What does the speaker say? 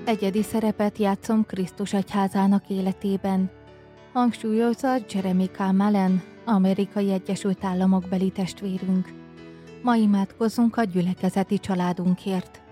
Egyedi szerepet játszom Krisztus egyházának életében, hangsúlyozza Jeremy K. Malen, Amerikai Egyesült Államok beli testvérünk. Ma imádkozzunk a gyülekezeti családunkért.